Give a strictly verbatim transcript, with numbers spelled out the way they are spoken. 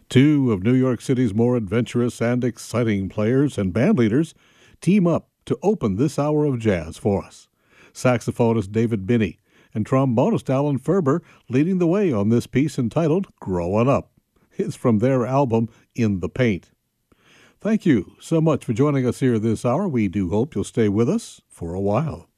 Two of New York City's more adventurous and exciting players and band leaders team up to open this hour of jazz for us. Saxophonist David Binney and trombonist Alan Ferber leading the way on this piece entitled Growin' Up. It's from their album In the Paint. Thank you so much for joining us here this hour. We do hope you'll stay with us for a while.